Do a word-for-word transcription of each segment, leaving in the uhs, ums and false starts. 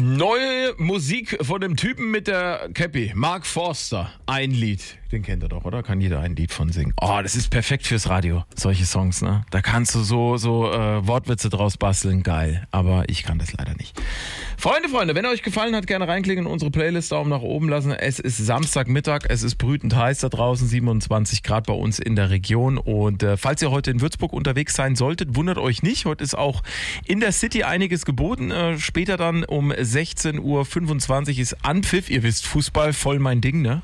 Neue Musik von dem Typen mit der Käppi, Mark Forster. Ein Lied, den kennt ihr doch, oder? Kann jeder ein Lied von singen. Oh, das ist perfekt fürs Radio, solche Songs, ne? Da kannst du so, so äh, Wortwitze draus basteln, geil. Aber ich kann das leider nicht. Freunde, Freunde, wenn euch gefallen hat, gerne reinklicken in unsere Playlist, Daumen nach oben lassen. Es ist Samstagmittag, es ist brütend heiß da draußen, siebenundzwanzig Grad bei uns in der Region. Und äh, falls ihr heute in Würzburg unterwegs sein solltet, wundert euch nicht. Heute ist auch in der City einiges geboten. Äh, später dann um sechzehn Uhr fünfundzwanzig ist Anpfiff. Ihr wisst, Fußball, voll mein Ding, ne?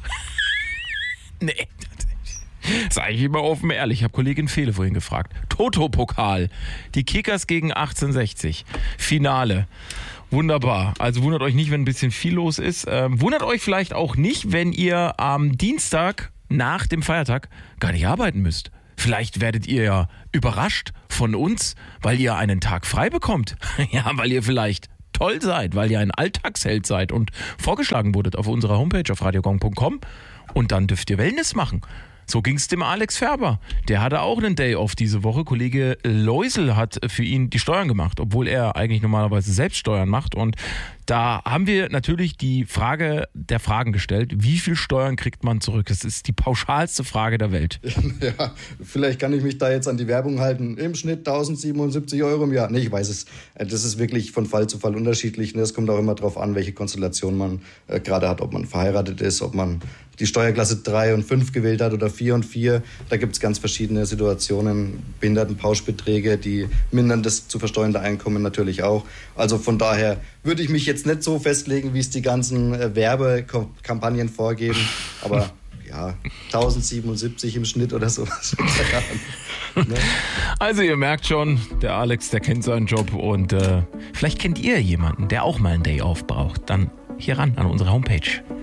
Nee, sag ich immer offen ehrlich. Ich habe Kollegin Fehle vorhin gefragt. Toto-Pokal. Die Kickers gegen achtzehnhundertsechzig. Finale. Wunderbar. Also wundert euch nicht, wenn ein bisschen viel los ist. Ähm, wundert euch vielleicht auch nicht, wenn ihr am Dienstag nach dem Feiertag gar nicht arbeiten müsst. Vielleicht werdet ihr ja überrascht von uns, weil ihr einen Tag frei bekommt. Ja, weil ihr vielleicht toll seid, weil ihr ein Alltagsheld seid und vorgeschlagen wurdet auf unserer Homepage auf radiogong punkt com. Und dann dürft ihr Wellness machen. So ging es dem Alex Färber. Der hatte auch einen Day off diese Woche. Kollege Leusel hat für ihn die Steuern gemacht, obwohl er eigentlich normalerweise selbst Steuern macht. Und da haben wir natürlich die Frage der Fragen gestellt. Wie viel Steuern kriegt man zurück? Das ist die pauschalste Frage der Welt. Ja, vielleicht kann ich mich da jetzt an die Werbung halten. Im Schnitt tausendsiebenundsiebzig Euro im Jahr. Nee, ich weiß es. Das ist wirklich von Fall zu Fall unterschiedlich. Es kommt auch immer darauf an, welche Konstellation man äh, gerade hat. Ob man verheiratet ist, ob man die Steuerklasse drei und fünf gewählt hat oder vier und vier. Da gibt es ganz verschiedene Situationen. Behindertenpauschbeträge, die mindern das zu versteuernde Einkommen natürlich auch. Also von daher würde ich mich jetzt nicht so festlegen, wie es die ganzen äh, Werbekampagnen vorgeben. Aber ja, tausendsiebenundsiebzig im Schnitt oder sowas. Ne? Also ihr merkt schon, der Alex, der kennt seinen Job. Und äh, vielleicht kennt ihr jemanden, der auch mal einen Day off braucht. Dann hier ran an unsere Homepage.